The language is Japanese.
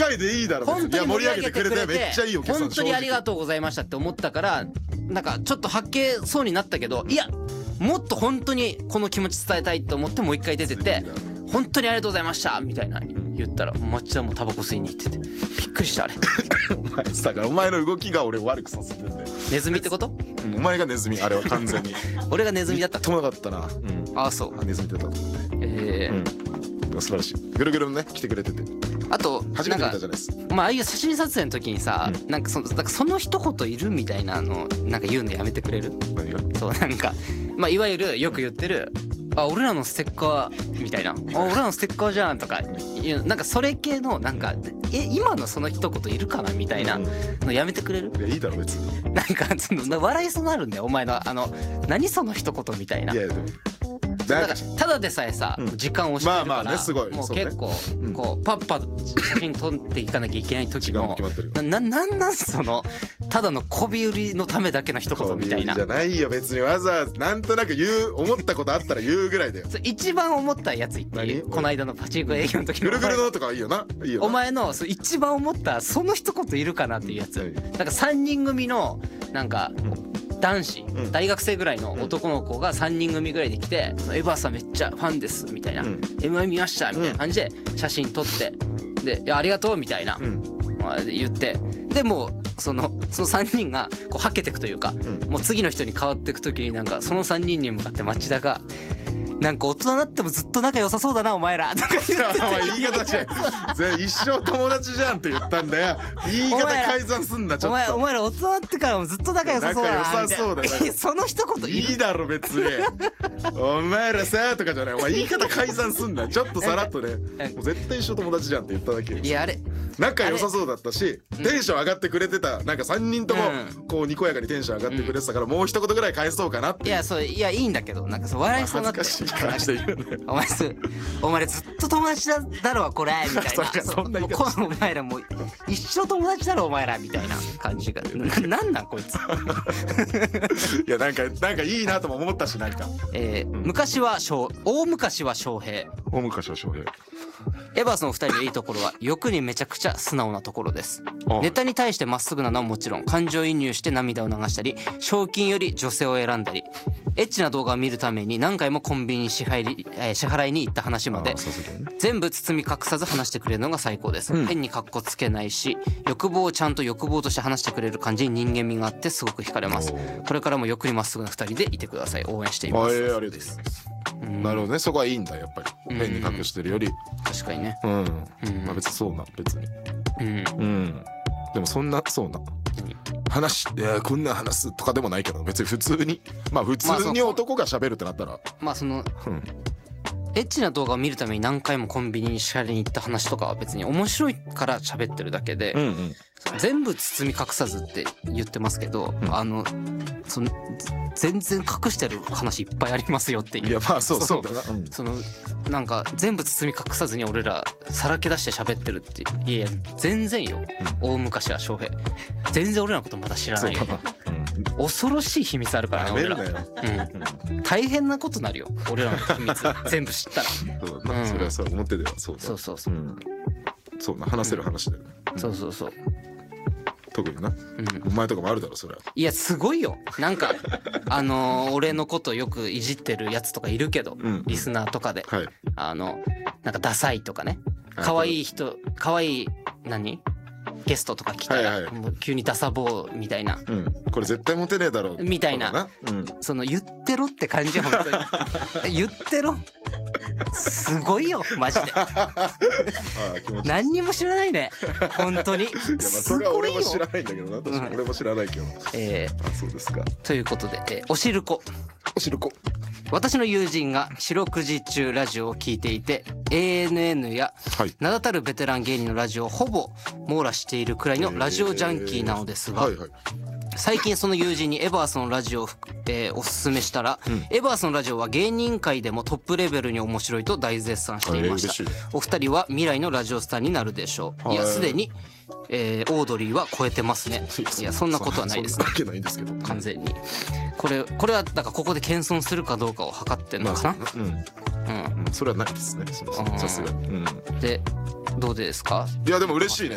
回でいいだろ。 本当に盛り上げてくれて、 めっちゃいいお客さん。 本当にありがとうございましたって思ったから、なんかちょっと発けそうになったけど、いやもっと本当にこの気持ち伝えたいと思ってもう一回出てて、本当にありがとうございましたみたいな言ったら、町田もタバコ吸いに行ってて、びっくりしたあれ。 お前だからお前の動きが俺悪くさせてんだよ。 ネズミってこと？ お前がネズミ、あれは完全に。 俺がネズミだった。 ともなかったな。 ああそう。 ネズミだったと思って。素晴らしい。ぐるぐるね来てくれてて。 あと初めて見たじゃないです。 まあああいう写真撮影の時にさ、なんかその一言いるみたいなのなんか言うのやめてくれる？ 何が？ そうなんかまあいわゆるよく言ってる、あ俺らのステッカーみたいな、あ俺らのステッカーじゃんとかいう、なんかそれ系のなんか今のその一言いるかなみたいなのやめてくれる？ いやいいだろ別に。 なんかその笑いそうなるんだよお前の何その一言みたいな。 いやでもだからただでさえさ、時間を押してるから、 まあねすごいもう結構こうパッパ写真撮っていかなきゃいけない時もなんそのただの媚び売りのためだけの一言みたいな。 じゃないよ別に、わざわざなんとなく思ったことあったら言うぐらいだよ。 一番思ったやつ言っていい？この間のパチンコ営業の時のぐるぐるのとかいいよな。いいよな。 お前の一番思ったその一言いるかなっていうやつ。なんか3人組のなんか男子、大学生ぐらいの男の子が3人組ぐらいで来て、エヴァさんめっちゃファンですみたいな、M1 見ましたみたいな感じで写真撮って、でいやありがとうみたいな、言って、でもうその3人がこうはけてくというか、もう次の人に変わっていく時になんかその3人に向かって町田がなんか大人になってもずっと仲良さそうだなお前らとか言ってて、 言い方じゃん。一生友達じゃんって言ったんだよ。言い方改ざんすんなちょっと。 お前ら大人になってからもずっと仲良さそうだなみたいな。 仲良さそうだな。 その一言いいだろ別に。お前らさとかじゃない。お前言い方改ざんすんな。ちょっとさらっとね。もう絶対一生友達じゃんって言っただけ。 いやあれ仲良さそうだったし、テンション上がってくれてた。なんか3人ともこうにこやかにテンション上がってくれてたから、もう一言ぐらい返そうかなって。 いやいいんだけど、なんかそう笑いそうになって。 恥ずかしい感じで言うね。 お前ずっと友達だろこれみたいな。 そんな言い方してお前らもう一生友達だろお前らみたいな感じが。なんなんこいつ。 いやなんかいいなとも思ったし、なんか昔は大昔は翔平。 大昔は翔平。 エバースの2人のいいところは欲にめちゃくちゃ素直なところです。ネタに対してまっすぐなのはもちろん、感情移入して涙を流したり、賞金より女性を選んだり、エッチな動画を見るために何回もコンビニに支払いに行った話まで、全部包み隠さず話してくれるのが最高です。変にカッコつけないし、欲望をちゃんと欲望として話してくれる感じに人間味があってすごく惹かれます。これからも欲にまっすぐな2人でいてください。応援しています。 ありがとうございます。なるほどね、そこはいいんだやっぱり。変に隠してるより。 確かにね。 まあ別にそうな別に。でもそんなそうなこんな話すとかでもないけど、別に普通に男が喋るってなったら、 まあそのエッチな動画を見るために何回もコンビニに支払いに行った話とかは別に面白いから喋ってるだけで、全部包み隠さずって言ってますけど、その全然隠してる話いっぱいありますよっていう。 いやまあそうだな。 そのなんか全部包み隠さずに俺らさらけ出して喋ってるって、いや全然よ。大昔は翔平全然俺らのことまだ知らないよ。恐ろしい秘密あるからね俺ら。大変なことなるよ俺らの秘密全部知ったら。 それはそう思ってたよ。そうな話せる話だよね。 そう特にな、お前とかもあるだろそれは。 いやすごいよ。なんか俺のことよくいじってるやつとかいるけど、リスナーとかで、なんかダサいとかね、可愛いゲストとか来たらもう急にダサ坊みたいな、 これ絶対モテねえだろみたいな、その言ってろって感じ。本当に言ってろ。すごいよマジで。何にも知らないね本当に。 それは俺も知らないんだけどな。確かに俺も知らないけど。そうですか。 ということで、おしるこ。私の友人が四六時中ラジオを聞いていて、 ANN や名だたるベテラン芸人のラジオをほぼ網羅しているくらいのラジオジャンキーなのですが、最近その友人にエバースのラジオを、おすすめしたら、エバースのラジオは芸人界でもトップレベルに面白いと大絶賛していました。お二人は未来のラジオスターになるでしょう。いやすでに、オードリーは超えてますね。いやそんなことはないですね。 そんなわけないんですけど、 完全にこれはだからここで謙遜するかどうかを測ってんのかな。 それはないですねさすがに。 でどうですか？ いやでも嬉しいね。